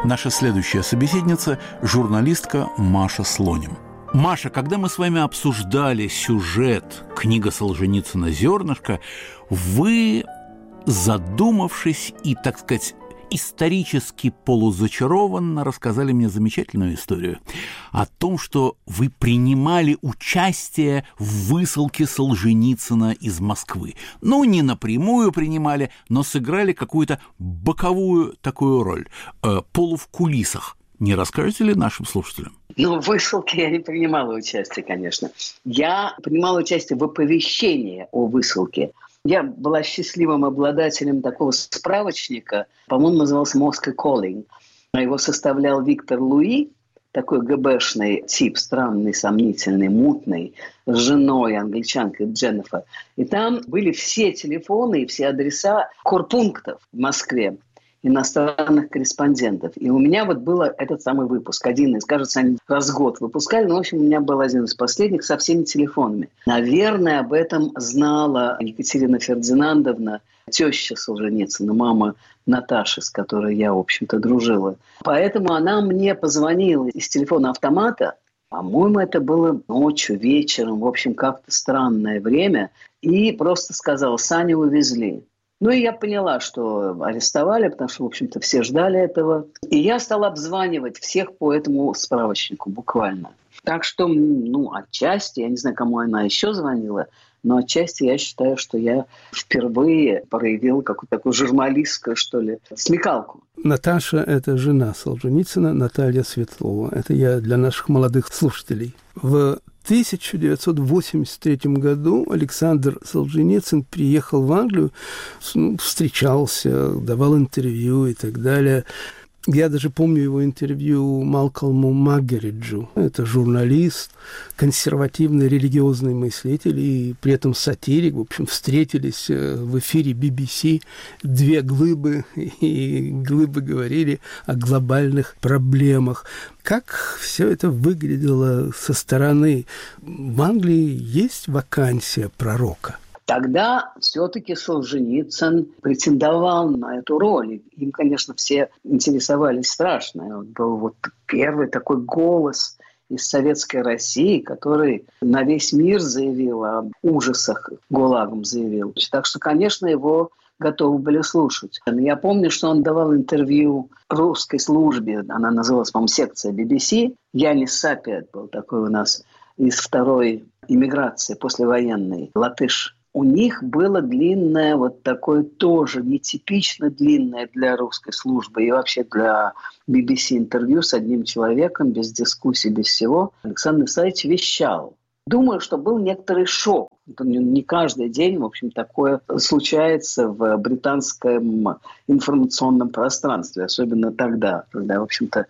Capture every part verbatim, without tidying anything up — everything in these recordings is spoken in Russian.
Наша следующая собеседница – журналистка Маша Слоним. Маша, когда мы с вами обсуждали сюжет книга Солженицына «Зернышко», вы, задумавшись и, так сказать, исторически полузачарованно рассказали мне замечательную историю о том, что вы принимали участие в высылке Солженицына из Москвы. Ну, не напрямую принимали, но сыграли какую-то боковую такую роль, э, полу в кулисах. Не расскажете ли нашим слушателям? Ну, в высылке я не принимала участие, конечно. Я принимала участие в оповещении о высылке. Я была счастливым обладателем такого справочника, по-моему, назывался «Moscow Calling». Его составлял Виктор Луи, такой ГБшный тип, странный, сомнительный, мутный, с женой, англичанкой Дженнифер. И там были все телефоны и все адреса корпунктов в Москве, иностранных корреспондентов. И у меня вот был этот самый выпуск, один из, кажется, они раз в год выпускали, но, в общем, у меня был один из последних со всеми телефонами. Наверное, об этом знала Екатерина Фердинандовна, теща Солженицына, мама Наташи, с которой я, в общем-то, дружила. Поэтому она мне позвонила из телефона автомата, по-моему, это было ночью, вечером, в общем, как-то странное время, и просто сказала: «Саню увезли». Ну, и я поняла, что арестовали, потому что, в общем-то, все ждали этого. И я стала обзванивать всех по этому справочнику буквально. Так что, ну, отчасти, я не знаю, кому она еще звонила, но отчасти я считаю, что я впервые проявила какую-то такую журналистскую, что ли, смекалку. Наташа – это жена Солженицына, Наталья Светлова. Это я для наших молодых слушателей. В тысяча девятьсот восемьдесят третьем году Александр Солженицын приехал в Англию, ну, встречался, давал интервью и так далее. Я даже помню его интервью Малкольму Маггериджу. Это журналист, консервативный религиозный мыслитель и при этом сатирик. В общем, встретились в эфире би би си две глыбы, и глыбы говорили о глобальных проблемах. Как все это выглядело со стороны? В Англии есть вакансия пророка? Тогда все-таки Солженицын претендовал на эту роль. Им, конечно, все интересовались страшно. Он был вот первый такой голос из советской России, который на весь мир заявил о ужасах, ГУЛАГом заявил. Так что, конечно, его готовы были слушать. Я помню, что он давал интервью русской службе, она называлась, по-моему, секция би би си. Янис Сапиет был такой у нас из второй иммиграции послевоенной, латыш. У них было длинное, вот такое тоже нетипично длинное для русской службы и вообще для би би си интервью с одним человеком, без дискуссий, без всего. Александр Исаевич вещал. Думаю, что был некоторый шок. Не каждый день, в общем, такое случается в британском информационном пространстве, особенно тогда, когда, в общем-то,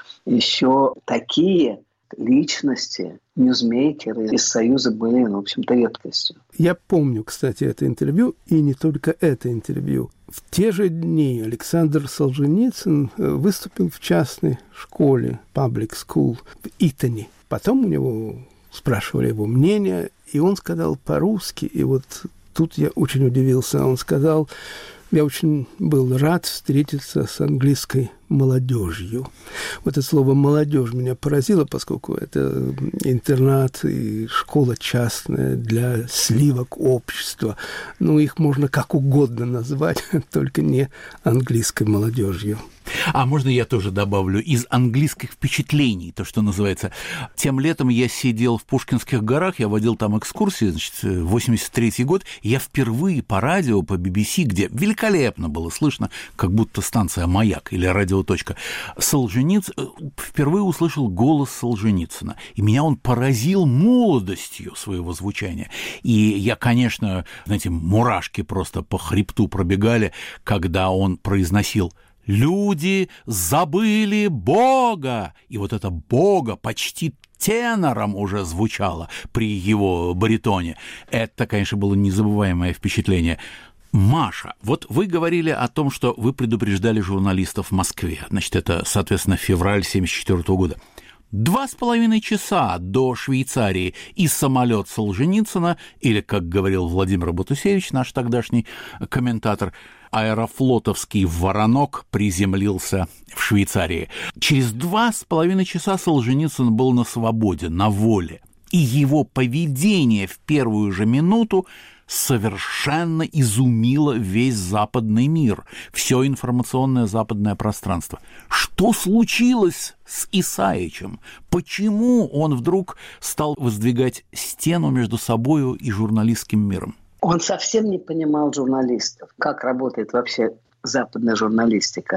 еще такие личности, ньюсмейкеры из Союза были, ну, в общем-то, редкостью. Я помню, кстати, это интервью, и не только это интервью. В те же дни Александр Солженицын выступил в частной школе, public school, в Итоне. Потом у него спрашивали его мнение, и он сказал по-русски, и вот тут я очень удивился. Он сказал: «Я очень был рад встретиться с английской молодежью». Вот это слово «молодежь» меня поразило, поскольку это интернат и школа частная для сливок общества. Ну, их можно как угодно назвать, только не английской молодежью. А можно я тоже добавлю из английских впечатлений, то, что называется. Тем летом я сидел в Пушкинских горах, я водил там экскурсии, значит, восемьдесят третий год, и я впервые по радио, по би би си, где великолепно было слышно, как будто станция «Маяк» или «Радиоточка», Солженицын, впервые услышал голос Солженицына, и меня он поразил молодостью своего звучания. И я, конечно, знаете, мурашки просто по хребту пробегали, когда он произносил: «Люди забыли Бога!» И вот это «Бога» почти тенором уже звучало при его баритоне. Это, конечно, было незабываемое впечатление. Маша, вот вы говорили о том, что вы предупреждали журналистов в Москве. Значит, это, соответственно, февраль семьдесят четвёртого года. Два с половиной часа до Швейцарии и самолет Солженицына, или, как говорил Владимир Бутусевич, наш тогдашний комментатор, аэрофлотовский «Воронок» приземлился в Швейцарии. Через два с половиной часа Солженицын был на свободе, на воле. И его поведение в первую же минуту совершенно изумило весь западный мир, все информационное западное пространство. Что случилось с Исаичем? Почему он вдруг стал воздвигать стену между собою и журналистским миром? Он совсем не понимал журналистов, как работает вообще западная журналистика.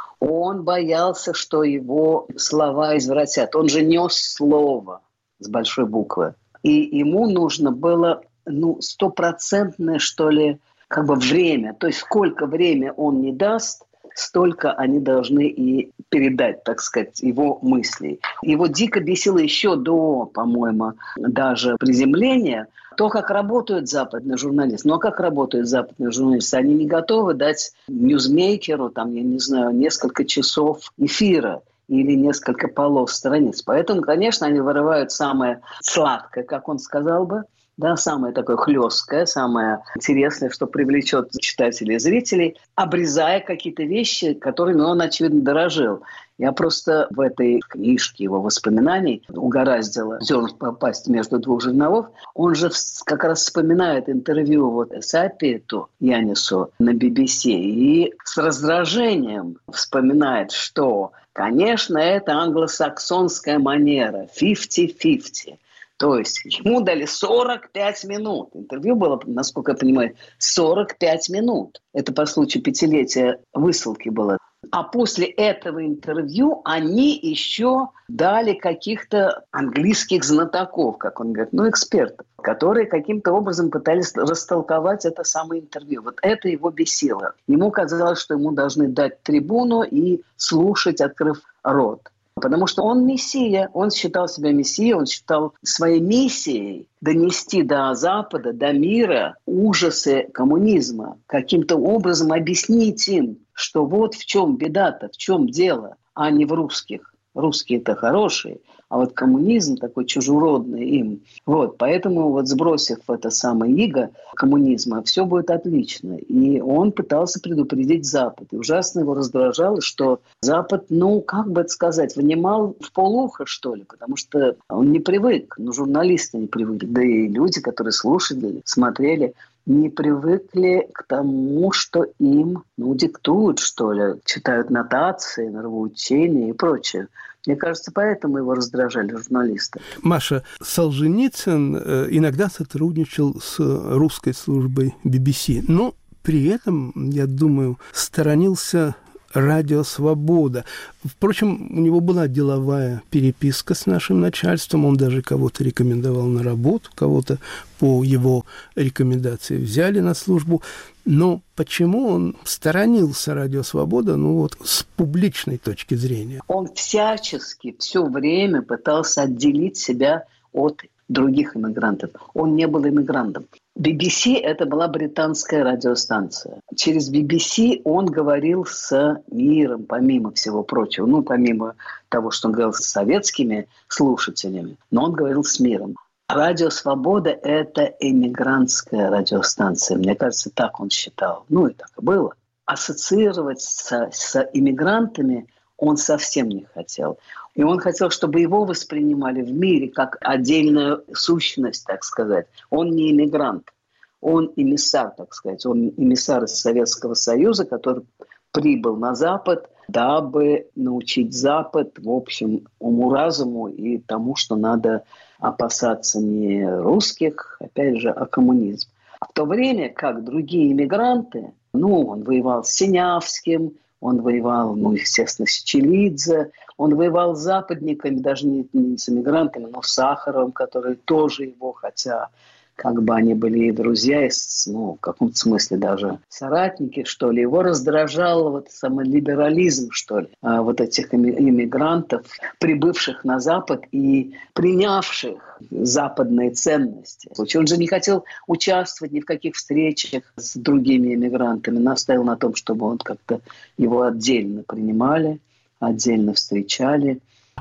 Он боялся, что его слова извратят. Он же нес слово с большой буквы. И ему нужно было, ну, стопроцентное, что ли, как бы время. То есть сколько время он не даст, столько они должны и передать, так сказать, его мысли. Его дико бесило еще до, по-моему, даже приземления то, как работают западные журналисты. Ну, а как работают западные журналисты? Они не готовы дать ньюзмейкеру, там, я не знаю, несколько часов эфира или несколько полос страниц. Поэтому, конечно, они вырывают самое сладкое, как он сказал бы, да, самое такое хлесткое, самое интересное, что привлечет читателей и зрителей, обрезая какие-то вещи, которыми он, очевидно, дорожил. Я просто в этой книжке его воспоминаний угораздило зернышко попасть между двух жерновов. Он же как раз вспоминает интервью вот Сапиету Янису на би би си и с раздражением вспоминает, что, конечно, это англосаксонская манера фифти-фифти. То есть ему дали сорок пять минут. Интервью было, насколько я понимаю, сорок пять минут. Это по случаю пятилетия высылки было. А после этого интервью они еще дали каких-то английских знатоков, как он говорит, ну, экспертов, которые каким-то образом пытались растолковать это самое интервью. Вот это его бесило. Ему казалось, что ему должны дать трибуну и слушать, открыв рот. Потому что он мессия, он считал себя мессией, он считал своей миссией донести до Запада, до мира ужасы коммунизма, каким-то образом объяснить им, что вот в чем беда-то, в чем дело, а не в русских. Русские-то хорошие, а вот коммунизм такой чужеродный им. Вот, поэтому вот сбросив это самое иго коммунизма, все будет отлично. И он пытался предупредить Запад. И ужасно его раздражало, что Запад, ну, как бы это сказать, внимал в полуха, что ли, потому что он не привык, ну, журналисты не привыкли, да и люди, которые слушали, смотрели, не привыкли к тому, что им, ну, диктуют, что ли, читают нотации, нравоучения и прочее. Мне кажется, поэтому его раздражали журналисты. Маша, Солженицын иногда сотрудничал с русской службой би би си, но при этом, я думаю, сторонился радио «Свобода». Впрочем, у него была деловая переписка с нашим начальством, он даже кого-то рекомендовал на работу, кого-то по его рекомендации взяли на службу. Но почему он сторонился радио «Свобода», ну вот с публичной точки зрения? Он всячески все время пытался отделить себя от других иммигрантов. Он не был иммигрантом. би би си – это была британская радиостанция. Через би би си он говорил с миром, помимо всего прочего. Ну, помимо того, что он говорил с советскими слушателями, но он говорил с миром. Радио «Свобода» – это эмигрантская радиостанция. Мне кажется, так он считал. Ну, и так и было. Ассоциировать с, с иммигрантами он совсем не хотел. И он хотел, чтобы его воспринимали в мире как отдельную сущность, так сказать. Он не иммигрант, он эмиссар, так сказать. Он эмиссар из Советского Союза, который прибыл на Запад, дабы научить Запад, в общем, уму-разуму и тому, что надо опасаться не русских, опять же, а коммунизм. В то время как другие иммигранты, ну, он воевал с Синявским, он воевал, ну, естественно, с Челидзе, он воевал с западниками, даже не, не с эмигрантами, но с Сахаровым, который тоже его, хотя как бы они были и друзья, и, ну, в каком-то смысле даже соратники, что ли. Его раздражал вот самый либерализм, что ли, вот этих иммигрантов, прибывших на Запад и принявших западные ценности. Он же не хотел участвовать ни в каких встречах с другими иммигрантами, настоял на том, чтобы он как-то его отдельно принимали, отдельно встречали.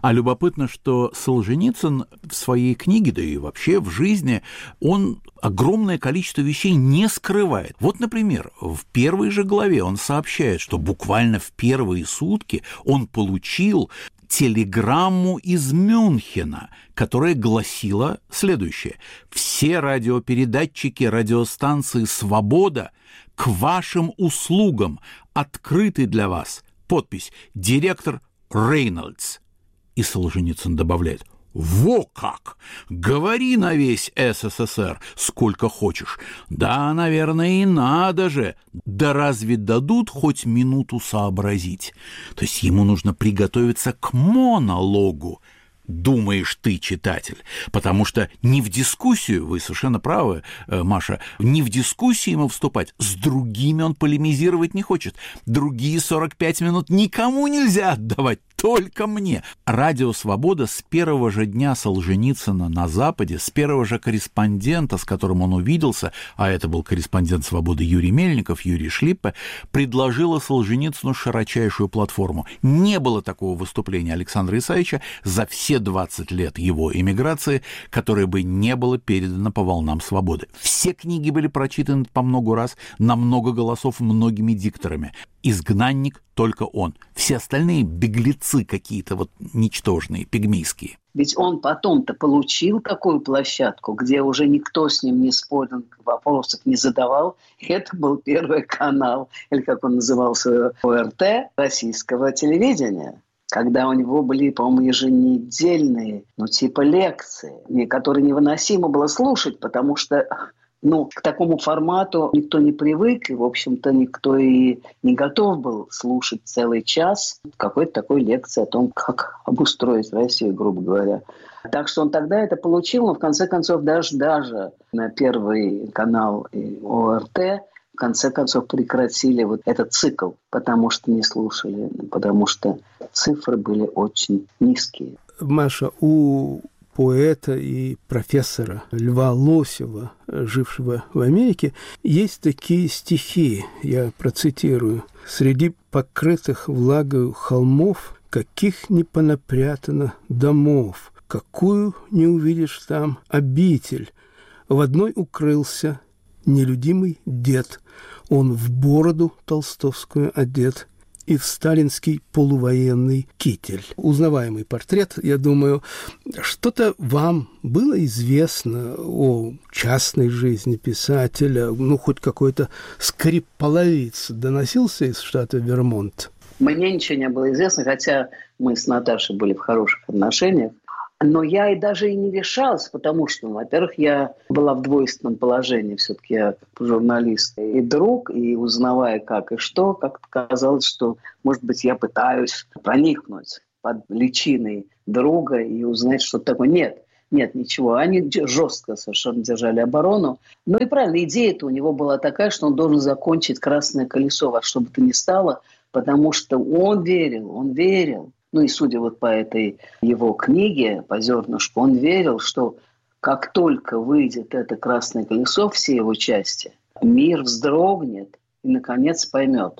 А любопытно, что Солженицын в своей книге, да и вообще в жизни, он огромное количество вещей не скрывает. Вот, например, в первой же главе он сообщает, что буквально в первые сутки он получил телеграмму из Мюнхена, которая гласила следующее: «Все радиопередатчики радиостанции «Свобода» к вашим услугам, открыты для вас». Подпись: директор Рейнольдс. И Солженицын добавляет: «Во как! Говори на весь СССР сколько хочешь. Да, наверное, и надо же. Да разве дадут хоть минуту сообразить?» То есть ему нужно приготовиться к монологу. Думаешь ты, читатель, потому что не в дискуссию, вы совершенно правы, Маша, не в дискуссию ему вступать, с другими он полемизировать не хочет. Другие сорок пять минут никому нельзя отдавать, только мне. Радио «Свобода» с первого же дня Солженицына на Западе, с первого же корреспондента, с которым он увиделся, а это был корреспондент «Свободы» Юрий Мельников, Юрий Шлиппе, предложила Солженицыну широчайшую платформу. Не было такого выступления Александра Исаевича за все двадцать лет его эмиграции, которое бы не было передано по волнам «Свободы». Все книги были прочитаны по много раз, на много голосов многими дикторами. Изгнанник только он. Все остальные беглецы какие-то вот ничтожные, пигмейские. Ведь он потом-то получил такую площадку, где уже никто с ним не спорил, вопросов не задавал. Это был Первый канал, или как он назывался, ОРТ, российского телевидения. Когда у него были, по-моему, еженедельные, ну, типа лекции, которые невыносимо было слушать, потому что, ну, к такому формату никто не привык, и, в общем-то, никто и не готов был слушать целый час какой-то такой лекции о том, как обустроить Россию, грубо говоря. Так что он тогда это получил, но в конце концов даже, даже на Первый канал и ОРТ в конце концов прекратили вот этот цикл, потому что не слушали, потому что цифры были очень низкие. Маша, у поэта и профессора Льва Лосева, жившего в Америке, есть такие стихи, я процитирую: «Среди покрытых влагою холмов, каких не понапрятано домов, какую не увидишь там обитель. В одной укрылся нелюдимый дед, он в бороду толстовскую одет и в сталинский полувоенный китель». Узнаваемый портрет, я думаю. Что-то вам было известно о частной жизни писателя? Ну, хоть какой-то скрипполовиц доносился из штата Вермонт? Мне ничего не было известно, хотя мы с Наташей были в хороших отношениях. Но я и даже и не решалась, потому что, во-первых, я была в двойственном положении. Все-таки я журналист и друг, и узнавая как и что, как-то казалось, что, может быть, я пытаюсь проникнуть под личиной друга и узнать, что такое. Нет, нет, ничего. Они жестко совершенно держали оборону. Ну и правильно, идея-то у него была такая, что он должен закончить «Красное колесо» во что бы то ни стало, потому что он верил, он верил. Ну и судя вот по этой его книге, по зернышку, он верил, что как только выйдет это «Красное колесо», все его части, мир вздрогнет и, наконец, поймет,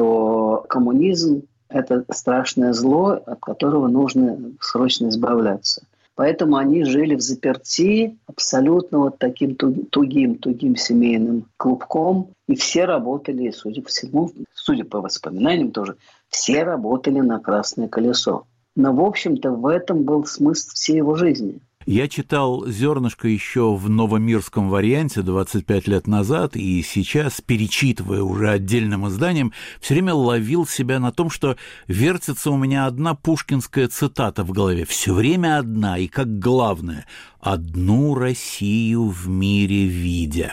что коммунизм – это страшное зло, от которого нужно срочно избавляться. Поэтому они жили в заперти абсолютно вот таким тугим-тугим семейным клубком, и все работали, судя по всему, судя по воспоминаниям тоже, все работали на «Красное колесо». Но, в общем-то, в этом был смысл всей его жизни. Я читал «Зернышко» еще в новомирском варианте двадцать пять лет назад, и сейчас, перечитывая уже отдельным изданием, все время ловил себя на том, что вертится у меня одна пушкинская цитата в голове. Все время одна, и как главное: «Одну Россию в мире видя».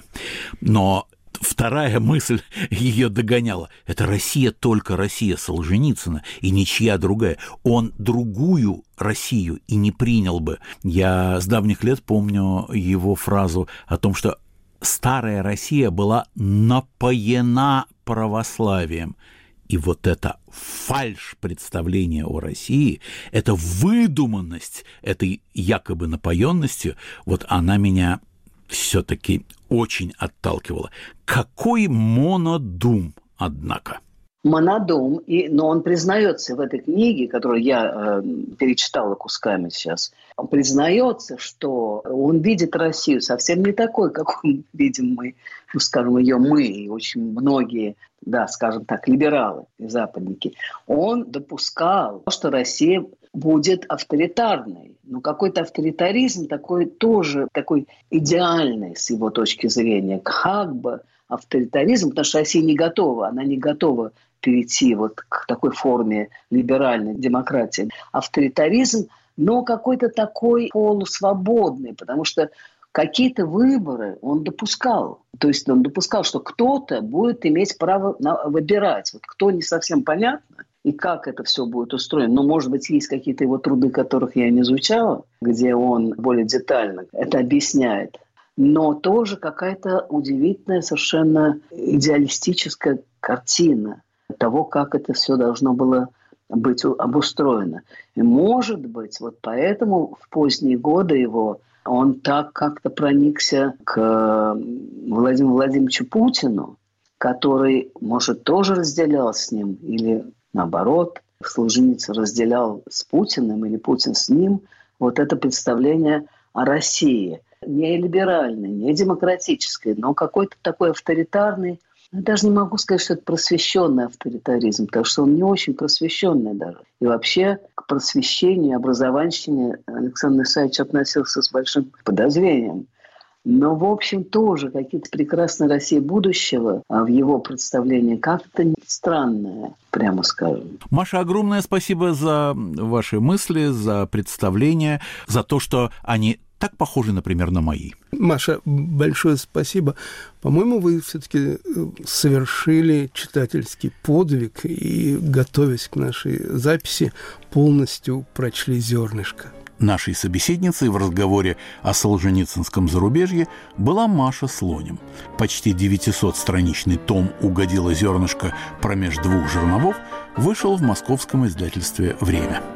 Но вторая мысль ее догоняла. Это Россия, только Россия Солженицына, и ничья другая. Он другую Россию и не принял бы. Я с давних лет помню его фразу о том, что старая Россия была напоена православием. И вот это фальшь представления о России, эта выдуманность этой якобы напоенностью, вот она меня все-таки очень отталкивала. Какой монодум, однако. монодом, и, но он признается в этой книге, которую я э, перечитала кусками сейчас, он признается, что он видит Россию совсем не такой, какой видим мы, ну, скажем, ее мы, и очень многие, да, скажем так, либералы и западники. Он допускал, что Россия будет авторитарной. Но какой-то авторитаризм такой тоже, такой идеальный с его точки зрения, как бы авторитаризм, потому что Россия не готова, она не готова перейти вот к такой форме либеральной демократии. Авторитаризм, но какой-то такой полусвободный, потому что какие-то выборы он допускал. То есть он допускал, что кто-то будет иметь право на, выбирать. Вот кто, не совсем понятно, и как это все будет устроено. Но, может быть, есть какие-то его труды, которых я не изучала, где он более детально это объясняет. Но тоже какая-то удивительная, совершенно идеалистическая картина того, как это все должно было быть обустроено. И, может быть, вот поэтому в поздние годы его он так как-то проникся к Владимиру Владимировичу Путину, который, может, тоже разделял с ним, или наоборот, Солженицын разделял с Путиным, или Путин с ним, вот это представление о России. Не либеральный, не демократический, но какой-то такой авторитарный. Я даже не могу сказать, что это просвещенный авторитаризм, потому что он не очень просвещенный даже. И вообще к просвещению, образованщине Александр Исаевич относился с большим подозрением. Но, в общем, тоже какие-то прекрасные России будущего а в его представлении как-то странное, прямо скажем. Маша, огромное спасибо за ваши мысли, за представление, за то, что они так похожи, например, на мои. Маша, большое спасибо. По-моему, вы все-таки совершили читательский подвиг и, готовясь к нашей записи, полностью прочли «Зернышко». Нашей собеседницей в разговоре о солженицынском зарубежье была Маша Слоним. Почти девятисотстраничный том «Угодило зернышко промеж двух жерновов» вышел в московском издательстве «Время».